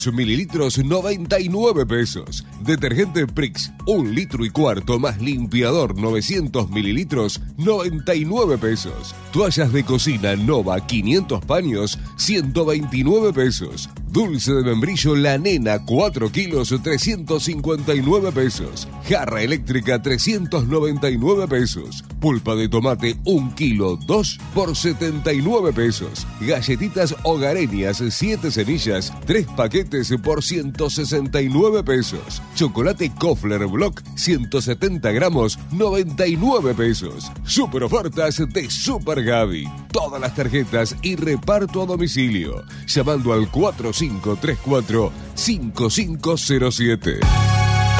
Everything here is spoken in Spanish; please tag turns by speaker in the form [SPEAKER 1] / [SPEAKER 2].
[SPEAKER 1] mililitros 99 pesos. Detergente Prix 1 litro y cuarto más limpiador 900 mililitros 99 pesos. Toallas de cocina Nova 500 paños 129 pesos. Dulce de membrillo La Nena 4 kilos 359 pesos. Jarra eléctrica 399 pesos. Pulpa de tomate 1 kilo 2 por 79 pesos. Galletitas hogareñas 7 semillas 3 paquetes por 169 pesos. Chocolate Kofler Block 170 gramos 99 pesos. Super ofertas de Super Gaby. Todas las tarjetas y reparto a domicilio. Llamando al 4534-5507.